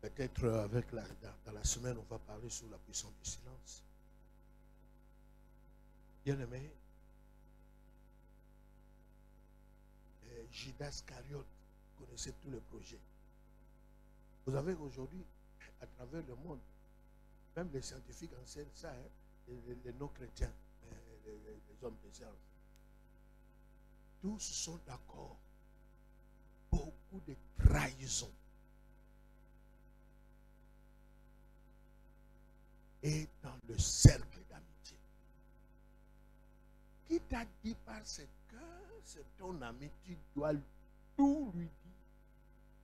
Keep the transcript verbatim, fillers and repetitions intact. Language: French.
Peut-être avec la, dans, dans la semaine, on va parler sur la puissance du silence. Bien aimé, Judas Iscariote connaissait tous les projets. Vous avez aujourd'hui, à travers le monde, même les scientifiques enseignent ça, hein, les, les non-chrétiens, les, les, les hommes de science. Tous sont d'accord. Beaucoup de trahison. Et dans le cercle d'amitié. Qui t'a dit par ce cœur, c'est ton ami, tu dois tout lui